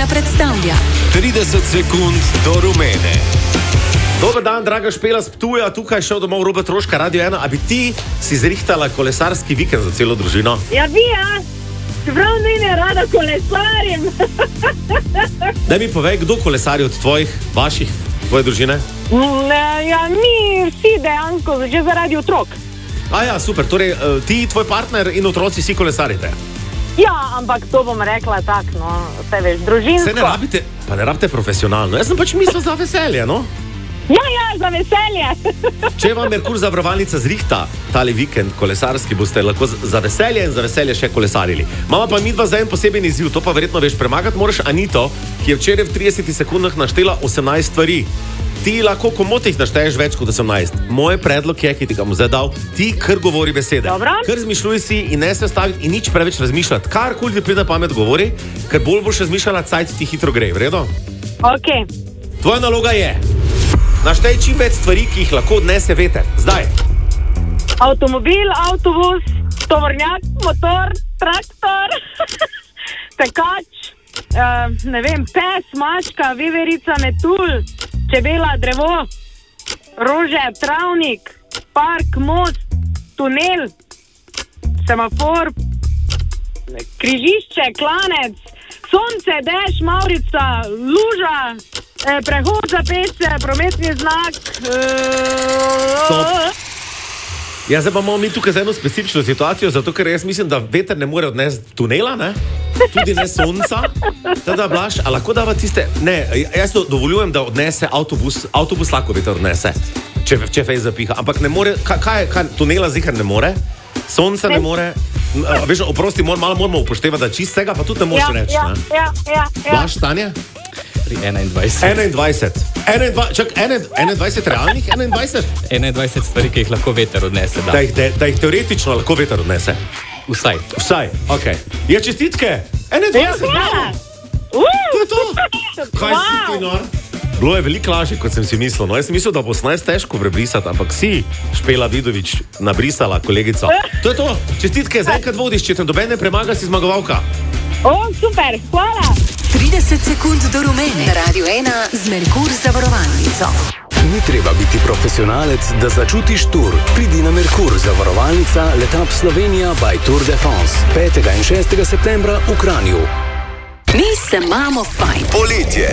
Ena predstavlja 30 sekund do rumene. Dober dan, draga Špela z Ptuja, tukaj šel domov Robert Roška, Radio 1. A bi ti si zrihtala kolesarski vikend za celo družino? Ja, bi, ja. Čeprav ne rada kolesarim. Daj mi povej, kdo kolesari od vaših, tvoje družine? Ja, mi vsi dejansko, že zaradi otrok. Ja, super, torej ti, tvoj partner in otroci si kolesarite? Ja, ampak to bom rekla tak, no, vse veš, družinsko. Se ne rabite profesionalno, jaz sem pač mislil za veselje, no? Ja, za veselje. Če vam Merkur zavarovalnica zrihta tale vikend kolesarski, boste lahko za veselje in za veselje še kolesarili. Mama pa midva za en poseben izziv, to pa verjetno veš, premagati moraš Anito, ki je včeraj v 30 sekundah naštela 18 stvari. Ti lahko komotih našteješ več kot 18. Moj predlog je, ki ti ga bom zdaj dal, ti kar govori besede. Dobro. Kar zmišljuj si in ne se staviti in nič preveč razmišljati. Karkoli ti pride na pamet govori, ker bolj boš razmišljala, cajt ti hitro gre, v redu? Ok. Tvoja naloga je: naštej čim več stvari, ki jih lahko odnese veter. Zdaj. Avtomobil, avtobus, tovornjak, motor, traktor, tekač, ne vem, pes, mačka, veverica, metulj, čebela, drevo, rože, travnik, park, most, tunel, semafor, križišče, klanec, sonce, dež, mavrica, luža, prehod za pešce, prometni znak. Ja, zdaj pa imamo mi tukaj eno specifično situacijo, zato ker jaz mislim, da veter ne more odnesti tunela, ne? Tudi ne sonca. Teda, Blaž, a lahko dava tiste... Ne, jaz dovoljujem, da odnese avtobus lahko veter odnese, če fej zapiha, ampak ne more, kaj tunela zihar ne more, sonce ne more, veš, oprosti, malo moramo upoštevati, da čist vsega, pa tudi ne moreš reči, ne? Ja. Blaž, Tanja? Pri 21. 21 realnih? 21 stvari, ki jih lahko veter odnese. Da jih teoretično lahko veter odnese. Vsaj, ok. Je čestitke? 21? Ja. To je to? Kaj si ti nor? Bilo je veliko lažje, kot sem si mislil. No, jaz sem mislil, da bo 18 težko prebrisati, ampak si, Špela Vidovič, nabrisala kolegico. To je to. Čestitke, zaenkrat vodiš, če te noben ne premaga, si zmagovalka. Super, hvala. 30 sekund do rumene. Radio 1 z Merkur zavarovalnico. Ni treba biti profesionalec, da začutiš tur. Pridi na Merkur zavarovalnica Letap Slovenija by Tour de France 5. in 6. septembra v Kranju. Mi se imamo fajn. Poletje.